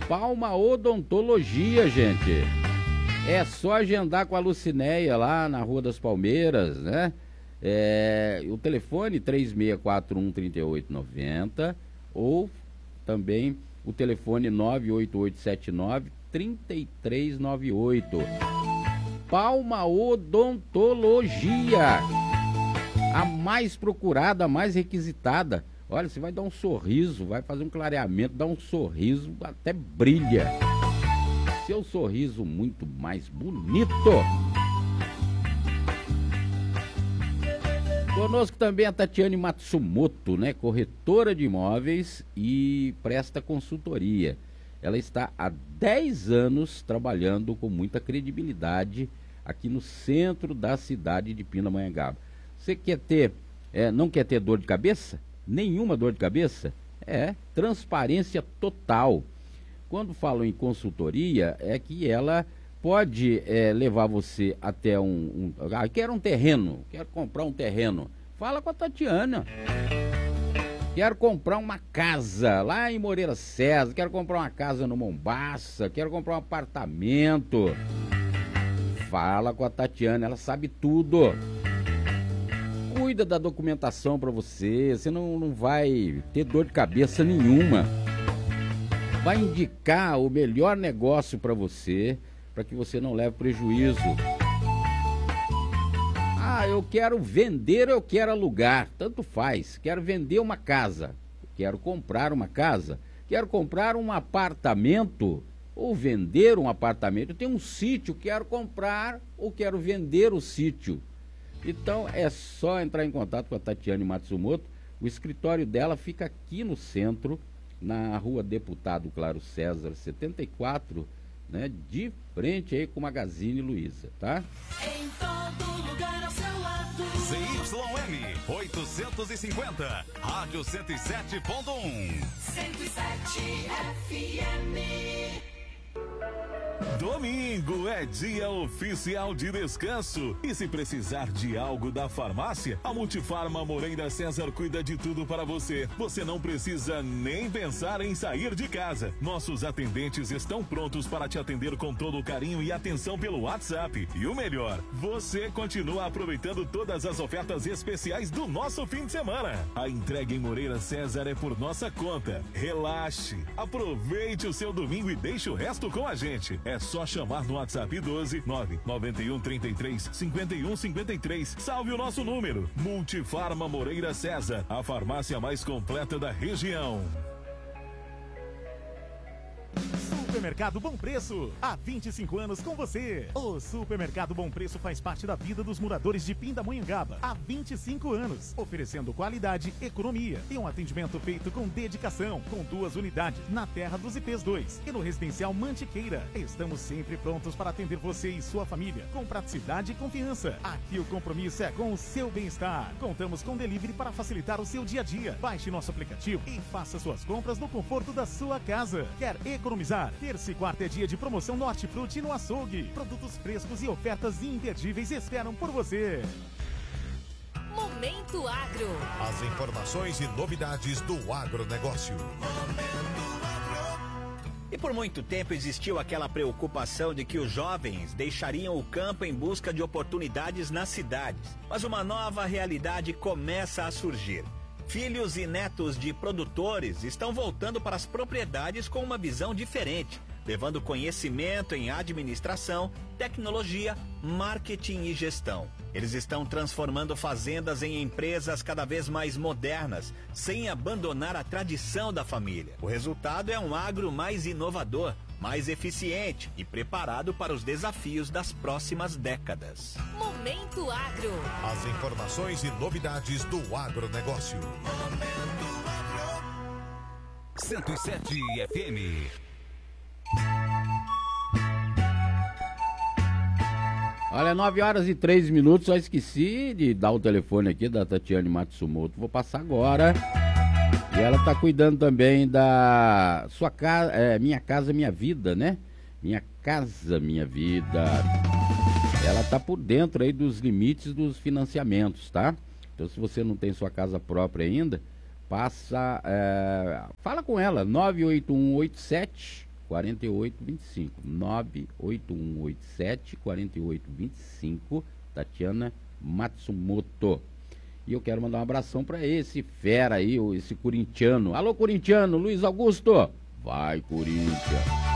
Palma Odontologia, gente. É só agendar com a Lucinéia lá na Rua das Palmeiras, né? O telefone 3641-3890 ou também o telefone 98879-3398. Palma Odontologia, a mais procurada, a mais requisitada. Olha, você vai dar um sorriso, vai fazer um clareamento, dá um sorriso, até brilha. Seu sorriso muito mais bonito. Conosco também a Tatiane Matsumoto, né? Corretora de imóveis e presta consultoria. Ela está há 10 anos trabalhando com muita credibilidade aqui no centro da cidade de Pindamonhangaba. Você quer ter, não quer ter dor de cabeça? Nenhuma dor de cabeça? Transparência total. Quando falo em consultoria, é que ela pode levar você até quero um terreno, quero comprar um terreno. Fala com a Tatiana. Quero comprar uma casa lá em Moreira César, quero comprar uma casa no Mombaça, quero comprar um apartamento. Fala com a Tatiana, ela sabe tudo. Cuida da documentação para você não vai ter dor de cabeça nenhuma. Vai indicar o melhor negócio para você, para que você não leve prejuízo. Eu quero vender ou eu quero alugar, tanto faz. Quero vender uma casa, quero comprar uma casa, quero comprar um apartamento ou vender um apartamento. Eu tenho um sítio, quero comprar ou quero vender o sítio. Então é só entrar em contato com a Tatiane Matsumoto. O escritório dela fica aqui no centro, na Rua Deputado Claro César 74, né, de frente aí com o Magazine Luiza, tá? Em todo lugar ao seu lado. ZYM 850, Rádio 107.1. 107 FM. Domingo é dia oficial de descanso. E se precisar de algo da farmácia, a Multifarma Moreira César cuida de tudo para você. Você não precisa nem pensar em sair de casa. Nossos atendentes estão prontos para te atender com todo o carinho e atenção pelo WhatsApp. E o melhor, você continua aproveitando todas as ofertas especiais do nosso fim de semana. A entrega em Moreira César é por nossa conta. Relaxe, aproveite o seu domingo e deixe o resto com a gente. É só chamar no WhatsApp 12 991 33 51 53. Salve o nosso número. Multifarma Moreira César, a farmácia mais completa da região. Supermercado Bom Preço, há 25 anos com você. O Supermercado Bom Preço faz parte da vida dos moradores de Pindamonhangaba há 25 anos, oferecendo qualidade, economia e um atendimento feito com dedicação, com 2 unidades na Terra dos IPs 2 e no Residencial Mantiqueira. Estamos sempre prontos para atender você e sua família, com praticidade e confiança. Aqui o compromisso é com o seu bem-estar. Contamos com delivery para facilitar o seu dia a dia. Baixe nosso aplicativo e faça suas compras no conforto da sua casa. Quer economizar? Terça e quarta é dia de promoção no Hortifruti no Açougue. Produtos frescos e ofertas imperdíveis esperam por você. Momento Agro. As informações e novidades do agronegócio. E por muito tempo existiu aquela preocupação de que os jovens deixariam o campo em busca de oportunidades nas cidades. Mas uma nova realidade começa a surgir. Filhos e netos de produtores estão voltando para as propriedades com uma visão diferente, levando conhecimento em administração, tecnologia, marketing e gestão. Eles estão transformando fazendas em empresas cada vez mais modernas, sem abandonar a tradição da família. O resultado é um agro mais inovador, mais eficiente e preparado para os desafios das próximas décadas. Momento Agro. As informações e novidades do agronegócio. 107 FM. Olha, 9h03, só esqueci de dar o telefone aqui da Tatiane Matsumoto. Vou passar agora. E ela está cuidando também da sua casa, Minha Casa Minha Vida, né? Minha Casa Minha Vida. Ela está por dentro aí dos limites dos financiamentos, tá? Então, se você não tem sua casa própria ainda, fala com ela, 98187 4825. 98187 4825. Tatiana Matsumoto. E eu quero mandar um abração para esse fera aí, esse corintiano. Alô, corintiano, Luiz Augusto. Vai, Corinthians.